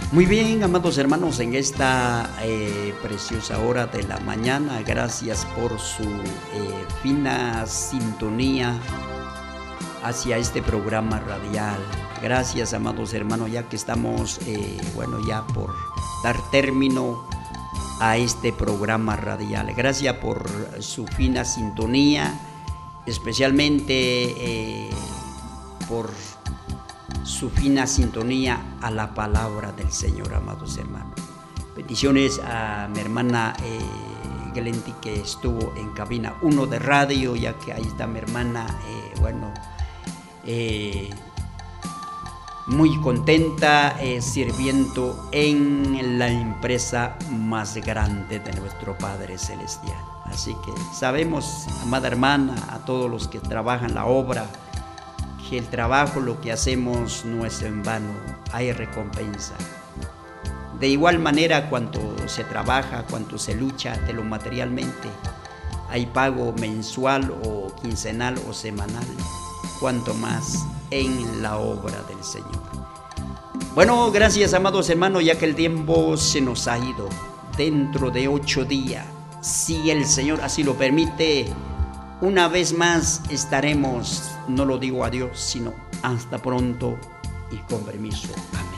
Muy bien, amados hermanos, en esta preciosa hora de la mañana, gracias por su fina sintonía hacia este programa radial. Gracias, amados hermanos, ya que estamos, ya por dar término a este programa radial. Gracias por su fina sintonía, especialmente por su fina sintonía a la palabra del Señor, amados hermanos. Bendiciones a mi hermana Glenti, que estuvo en cabina 1 de radio, ya que ahí está mi hermana, muy contenta sirviendo en la empresa más grande de nuestro Padre Celestial. Así que sabemos, amada hermana, a todos los que trabajan la obra, que el trabajo, lo que hacemos, no es en vano, hay recompensa. De igual manera, cuanto se trabaja, cuanto se lucha de lo materialmente, hay pago mensual o quincenal o semanal, cuanto más en la obra del Señor. Bueno, gracias, amados hermanos, ya que el tiempo se nos ha ido. Dentro de 8 días, si el Señor así lo permite, una vez más estaremos, no lo digo adiós, sino hasta pronto y con permiso. Amén.